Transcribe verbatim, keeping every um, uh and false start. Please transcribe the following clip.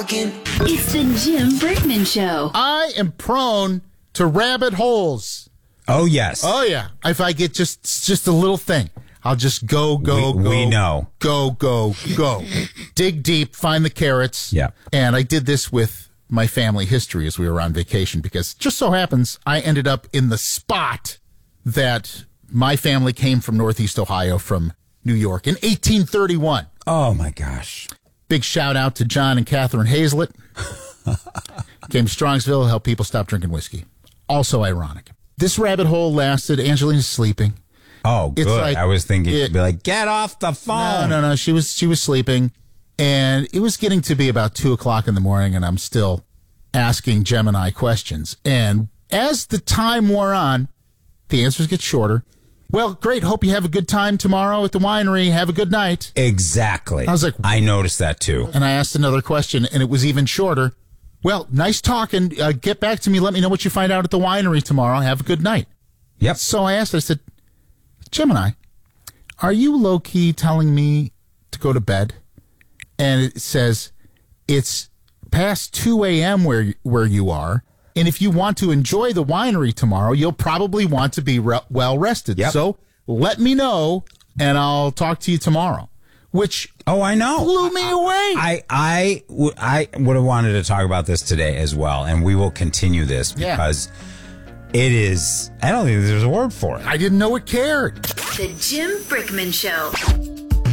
talking. It's the Jim Brickman Show. I am prone to rabbit holes. Oh, yes. Oh, yeah. If I get just just a little thing, I'll just go, go, we, go. We know. Go, go, go. Dig deep, find the carrots. Yeah. And I did this with my family history as we were on vacation because it just so happens I ended up in the spot that my family came from Northeast Ohio from New York in eighteen thirty-one. Oh, my gosh. Big shout out to John and Catherine Hazlett. Came to Strongsville to help people stop drinking whiskey. Also ironic. This rabbit hole lasted. Angelina's sleeping. Oh, good. It's like, I was thinking it, you'd be like, get off the phone. No, no, no. She was she was sleeping, and it was getting to be about two o'clock in the morning, and I'm still asking Gemini questions. And as the time wore on, the answers get shorter. Well, great. Hope you have a good time tomorrow at the winery. Have a good night. Exactly. I was like, I noticed that too. And I asked another question, and it was even shorter. Well, nice talking. Uh, get back to me. Let me know what you find out at the winery tomorrow. Have a good night. Yep. So I asked, I said, Gemini, are you low-key telling me to go to bed? And it says, it's past two a.m. where where you are, and if you want to enjoy the winery tomorrow, you'll probably want to be re- well-rested. Yep. So let me know, and I'll talk to you tomorrow. Which oh, I know. blew me away. I, I, w- I would have wanted to talk about this today as well, and we will continue this because yeah. it is, I don't think there's a word for it. I didn't know it cared. The Jim Brickman Show.